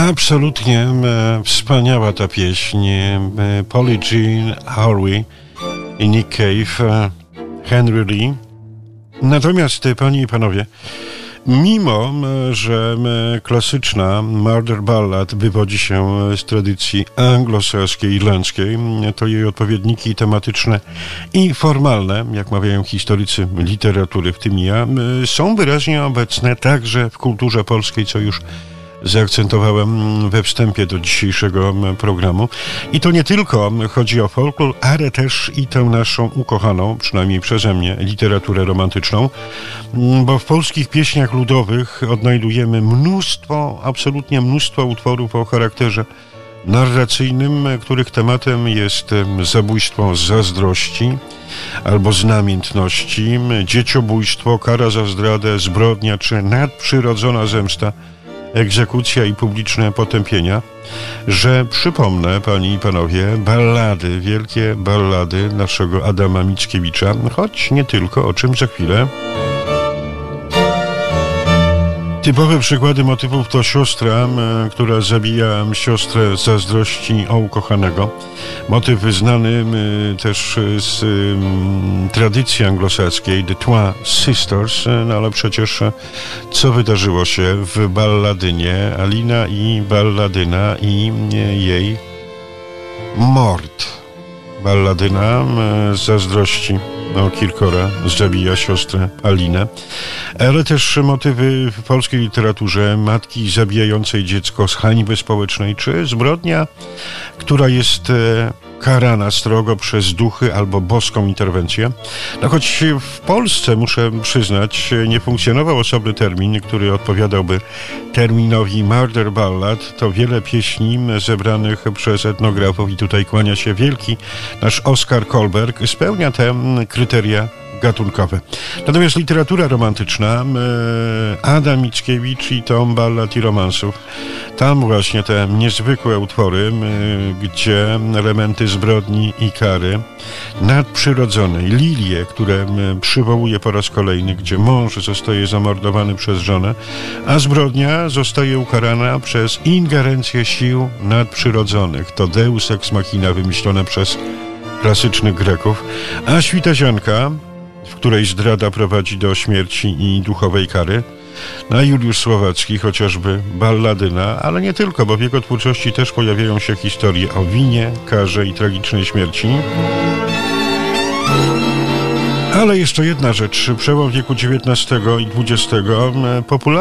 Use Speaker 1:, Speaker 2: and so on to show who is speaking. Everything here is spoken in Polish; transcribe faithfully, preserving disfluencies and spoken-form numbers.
Speaker 1: Absolutnie e, wspaniała ta pieśń. E, Polly Jean Harvey i Nick Cave, e, Henry Lee. Natomiast, e, panie i panowie, mimo, e, że e, klasyczna Murder Ballad wywodzi się z tradycji anglosaskiej, irlandzkiej, e, to jej odpowiedniki tematyczne i formalne, jak mawiają historycy literatury, w tym ja, e, są wyraźnie obecne także w kulturze polskiej, co już zaakcentowałem we wstępie do dzisiejszego programu. I to nie tylko chodzi o folklor, ale też i tę naszą ukochaną, przynajmniej przeze mnie, literaturę romantyczną, bo w polskich pieśniach ludowych odnajdujemy mnóstwo, absolutnie mnóstwo utworów o charakterze narracyjnym, których tematem jest zabójstwo z zazdrości albo z namiętności, dzieciobójstwo, kara za zdradę, zbrodnia czy nadprzyrodzona zemsta, egzekucja i publiczne potępienia, że przypomnę, panie i panowie, ballady, wielkie ballady naszego Adama Mickiewicza, choć nie tylko, o czym za chwilę. Typowe przykłady motywów to siostra, która zabija siostrę z zazdrości o ukochanego. Motyw znany też z tradycji anglosaskiej, The Trois Sisters, no ale przecież co wydarzyło się w balladynie? Alina i balladyna i jej mord. Balladyna z zazdrości o Kirkora zabija siostrę Alinę, ale też motywy w polskiej literaturze matki zabijającej dziecko z hańby społecznej, czy zbrodnia, która jest e, karana strogo przez duchy albo boską interwencję. No choć w Polsce, muszę przyznać, nie funkcjonował osobny termin, który odpowiadałby terminowi Murder Ballad, to wiele pieśni zebranych przez etnografów i tutaj kłania się wielki nasz Oskar Kolberg, spełnia te kryteria gatunkowe. Natomiast literatura romantyczna, Adam Mickiewicz i tom ballad i romansów, tam właśnie te niezwykłe utwory, gdzie elementy zbrodni i kary nadprzyrodzonej, lilie, które przywołuje po raz kolejny, gdzie mąż zostaje zamordowany przez żonę, a zbrodnia zostaje ukarana przez ingerencję sił nadprzyrodzonych. To deus ex machina wymyślone przez klasycznych Greków, a Świtazianka, w której zdrada prowadzi do śmierci i duchowej kary, na Juliusz Słowacki, chociażby balladyna, ale nie tylko, bo w jego twórczości też pojawiają się historie o winie, karze i tragicznej śmierci. Ale jeszcze jedna rzecz, przełom wieku dziewiętnastego i dwudziestego popularny